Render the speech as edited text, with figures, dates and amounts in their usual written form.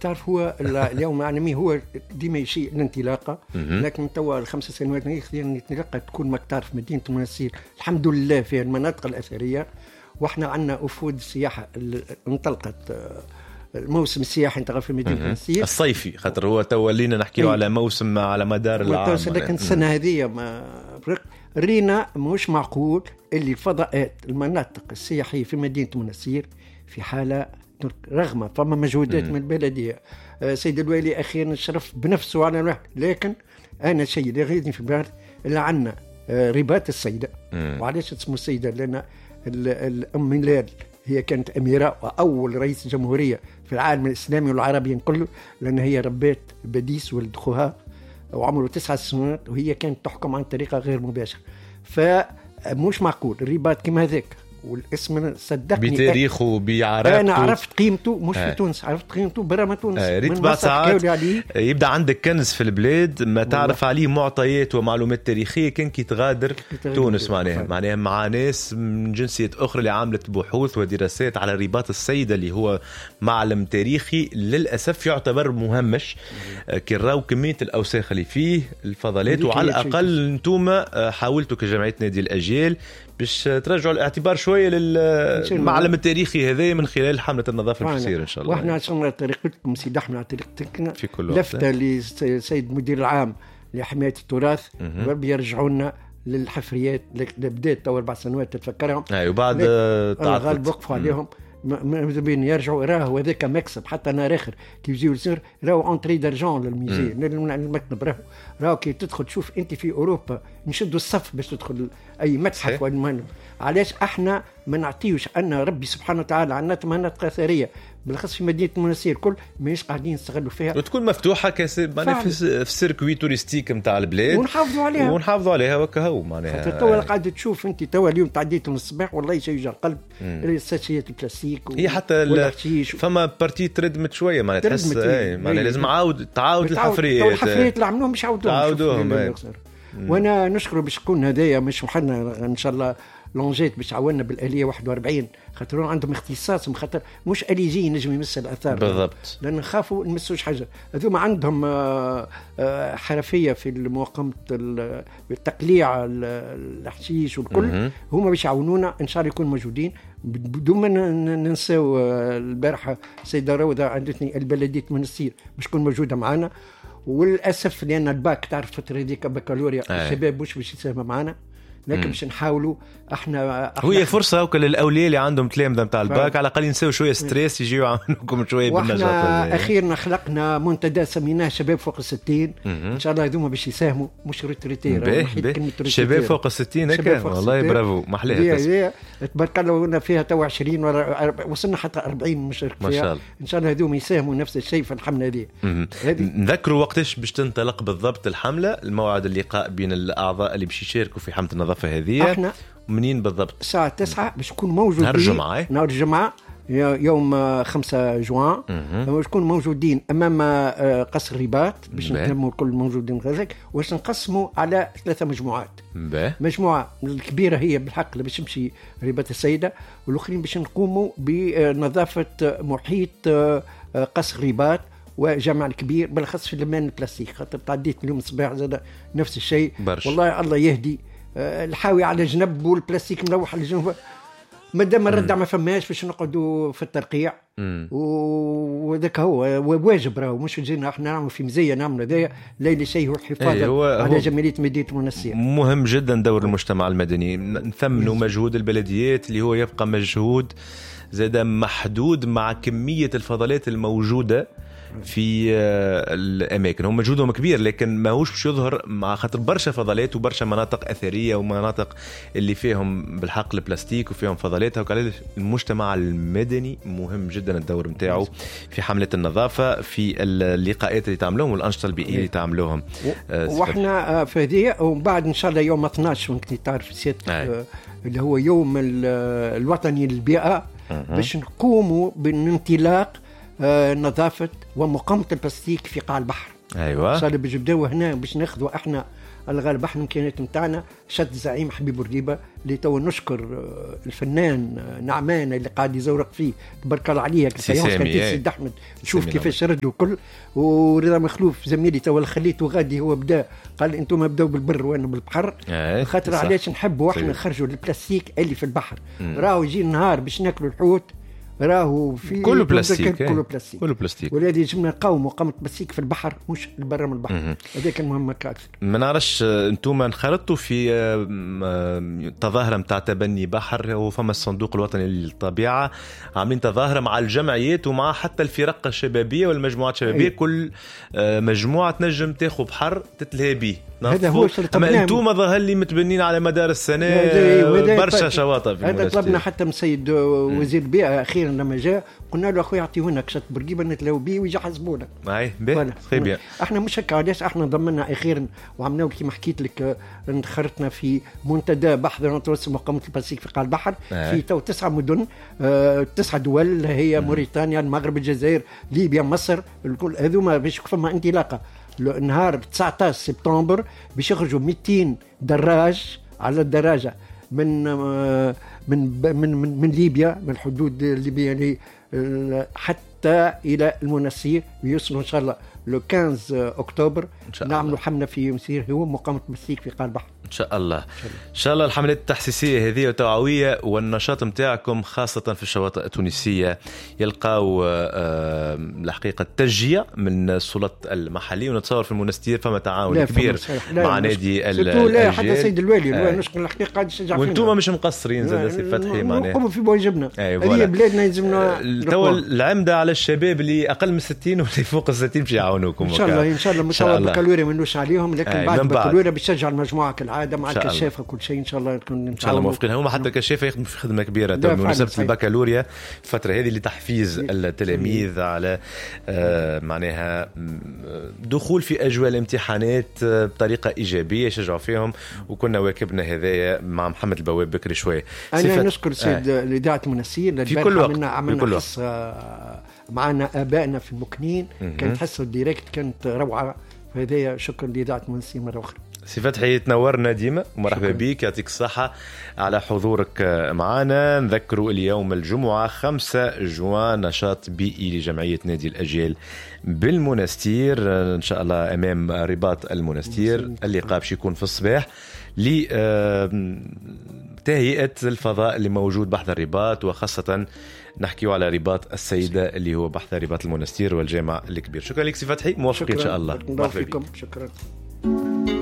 تعرف هو اليوم العالمي هو ديما يشيء الانطلاقه، لكن توا الخمس سنوات خلينا الانطلاقه تكون ما تعرف مدينه المنسير الحمد لله في المناطق الاثريه، واحنا عندنا وفود سياحه انطلقت الموسم السياحي انت في مدينه المنسير الصيفي، خاطر هو تولينا نحكيو على موسم على مدار العام، لكن السنه هذه رينا مش معقول اللي الفضاءات المناطق السياحيه في مدينه المنسير في حاله رغم فما مجهودات من البلديه. سيد الوالي اخيرا شرف بنفسه على الواحد، لكن انا شيء اللي غيرني في البلد اللي عندنا رباط السيده. وعلاش اسمه السيده؟ لان الام ميلاد هي كانت اميره واول رئيس جمهوريه في العالم الاسلامي والعربي كله، لان هي ربات بديس ولد خوها وعمره 9 سنوات، وهي كانت تحكم عن طريقه غير مباشره. فمش معقول الرباط كما هذاك والاسم صدقني بتاريخه بعراقته. انا عرفت قيمته مش في تونس، عرفت قيمته برا تونس. ريت بعد ساعات يبدا عندك كنز في البلاد ما تعرف عليه معطيات ومعلومات تاريخيه كان كي تغادر تونس معناها مع ناس من جنسيات اخرى اللي عملت بحوث ودراسات على رباط السيده اللي هو معلم تاريخي للاسف يعتبر مهمش كي راو كميه الاوساخ اللي فيه الفضلات. وعلى الاقل انتم حاولتوا كجمعيه نادي الاجيال باش ترجعوا الاعتبار شويه للمعلم التاريخي هذا من خلال حمله النظافه اللي تصير ان شاء الله. واحنا عشان طريقتكم سيد احمد على طريقتنا في كل لفته للسيد المدير العام لحمايه التراث بيرجعوا لنا للحفريات اللي بدات تو 4 سنوات تتفكرهم. وبعد غالب وقفوا عليهم ماذا بين يرجعوا. راهو هذاك مكسب حتى نهار اخر كي يجيو يصير راهو انتري دارجون للميزي المكتب. راهو كي تدخل تشوف انت في اوروبا نشدوا الصف باش تدخل اي متحف ولا. علاش احنا ما نعطيوش ان ربي سبحانه وتعالى عندنا مناطق اثريه بالخاص في مدينه المنسير كل ماهيش قاعدين نستغلوا فيها وتكون مفتوحه في السيركوي توريستيك نتاع البلاد ونحافظوا عليها وكهو معناها. توا قاعد تشوف انت توا اليوم تعديت من الصباح والله شيء يجي القلب الساشيات البلاستيك هي حتى فما بارتي تردمت شويه معناها تحس معناها لازم تعاود الحفريات اللي عملوهم مش عاودوهم. وانا نشكر باش تكون هدايا مش محنا ان شاء الله لونجيت باش عاوننا بالآلية 41 خاطر عندهم اختصاص خاطر مش آلي يجي نجم يمس الآثار بالضبط لأن خافوا نمسوش حاجة. هذوما عندهم حرفية في مواقمة التقليع الحشيش والكل هما باش يعاونونا إن شاء الله يكونوا موجودين بدون ما ننساو. البارحة سيدة روضة عندتني البلدية منسير باش تكون موجودة معنا، وللأسف لأن الباك تعرف فترة هذيك بكالوريا الشباب مش باش يساهموا معنا، لكن باش نحاولوا احنا هي فرصه وكل الاولياء اللي عندهم تلامذه نتاع الباك على الاقل ينساو شويه ستريس يجيو يعاونوكم شويه بالنجاح. اخيرا خلقنا منتدى سميناه شباب فوق 60 ان شاء الله هذوما باش يساهموا مش ريتريتير شباب فوق 60 هكا والله برافو محليها تبارك الله. هنا فيها تو 20 وصلنا حتى 40 مشارك فيها ما شاء الله. ان شاء الله هذوما يساهموا نفس الشيء في الحمله هذه. نذكروا وقتاش باش تنطلق بالضبط الحمله، الموعد اللقاء بين الاعضاء اللي باش يشاركوا في حمله النظافه هذه احنا منين بالضبط؟ الساعه 9 باش نكون موجودين نهار الجمعه يوم 5 جوان باش نكون موجودين امام قصر الرباط باش نتلموا الكل موجودين هذاك واش نقسموا على 3 مجموعات. مجموعه الكبيره هي بالحق باش تمشي رباط السيده، والاخرين باش نقوموا بنظافه محيط قصر الرباط وجامع الكبير بالخاص في المان البلاستيك خاطر تعديت اليوم الصباح زاد نفس الشيء والله الله يهدي. الحاوي على جنب والبلاستيك مروح على جنب مادام الردع ما فماش باش نقعدوا في الترقيع وذاك هو واجب راهو مش جينا احنا نعمل في مزيه نعمل هذايا ليلي شيء هو الحفاظ على جماليه مدينه المنسير. مهم جدا دور المجتمع المدني، نثمنوا مجهود البلديات اللي هو يبقى مجهود زاد محدود مع كميه الفضلات الموجوده في الاماكن. هم مجهودهم كبير لكن ما هوش باش يظهر مع خاطر برشا فضلات وبرشا مناطق اثريه ومناطق اللي فيهم بالحق البلاستيك وفيهم فضلاتها. وكذلك المجتمع المدني مهم جدا الدور نتاعو في حمله النظافه في اللقاءات اللي تعملوهم والانشطه البيئيه اللي تعملوهم. واحنا في هذه وبعد ان شاء الله يوم 12 كنت تعرف سيادتك اللي هو يوم الوطني للبيئه باش نقوموا بالانطلاق نظافة ومقاومة البلاستيك في قاع البحر. أيوة صار باش نبداو هنا باش ناخذوا احنا الغالب احنا الامكانيات نتاعنا شد الزعيم حبيب بورقيبه اللي تو نشكر الفنان نعمان اللي قاعد يزورق فيه تبارك الله عليه سيد احمد شوف كيفاش رد وكل. ورضا مخلوف زميلي تو خليته غادي هو بدا قال انتم بداوا بالبر وانا بالبحر خاطر علاش نحبوا احنا نخرجوا البلاستيك اللي في البحر. راهو يجي النهار باش ناكلوا الحوت راهو في كله بلاستيك كله بلاستيك ولادي يجبنا نقاوموا قامت بلاستيك في البحر مش برا من البحر. هذاك المهم اكثر. ما نعرفش انتم انخرطتوا في تظاهره نتاع تبني بحر وفما الصندوق الوطني للطبيعه عاملين تظاهره مع الجمعيات ومع حتى الفرق الشبابيه والمجموعات الشبابيه. كل مجموعه تنجم تاخذ بحر تتلهي به. هذا هو اما انتم ظهر لي متبنين على مدار السنه برشا شواطئ في هذا طلبنا حتى من السيد وزير البيئه اخيرا لما جاء قلنا له اخويا اعطيونا كشط بورقيبه نتلاو بيه ويجي يحاسبونا. طيب احنا مش هكا علاش احنا ضمننا اخيرا وعملنا كيما حكيت لك انخرطنا في منتدى بحث ونتوسع مقاومه البلاستيك في قاع البحر في تو 9 مدن 9 دول هي موريتانيا المغرب الجزائر ليبيا مصر الكل هذوما باش فما انطلاقه نهار 19 سبتمبر باش يخرجوا 200 دراج على الدراجه من من من من, من ليبيا من الحدود الليبيه حتى الى المنسير ويوصلوا ان شاء الله لو 15 اكتوبر نعملوا حمله في مسير هو مقاومه البلاستيك في قاع البحر ان شاء الله. ان شاء الله الحملات التحسيسيه هذه وتوعويه والنشاط نتاعكم خاصه في الشواطئ التونسيه يلقاو الحقيقه تشجيع من السلطات المحليه. ونتصور في المنستير فما تعاون كبير مع نادي لا حتى سيد الوالي نشكر الحقيقه قاعد يشجع فينا وانتم مش مقصرين زاد سي فتحي معناها نقوموا في بواجبنا. هذه بلادنا يلزمنا تو العمده على الشباب اللي اقل من 60 واللي فوق ال 60 باش يعاونوكم ان شاء الله مستوى البكالوريا منوش عليهم لكن بعد البكالوريا بيشجع المجموعه كالعاده مع الكشافه كل شيء ان شاء الله نكون ان شاء الله موافقين. هما حتى الكشافه يخدموا في خدمه كبيره بمناسبه البكالوريا الفتره هذه لتحفيز التلاميذ على معناها دخول في اجواء الامتحانات بطريقه ايجابيه يشجعوا فيهم. وكنا واكبنا هذايا مع محمد البواب بكري شويه. انا نشكر سيد اذاعه منسير في كل وقت عملنا حصه معنا ابائنا في المكنين كانت حصه الديريكت كانت روعه. فهذايا شكرا لإذاعة منسير مرة أخرى. سي فتحي تنورنا ديما ومرحبا بك يعطيك الصحة على حضورك معنا. نذكروا اليوم الجمعة 5 جوان نشاط بيئي لجمعية نادي الأجيال بالمنستير إن شاء الله أمام رباط المنستير. اللقاء باش يكون في الصباح لتهيئة الفضاء اللي موجود بحث الرباط وخاصة نحكيو على رباط السيدة اللي هو بحث رباط المنستير والجامع الكبير. شكرا لك سي فتحي موافق إن شاء الله. شكرا.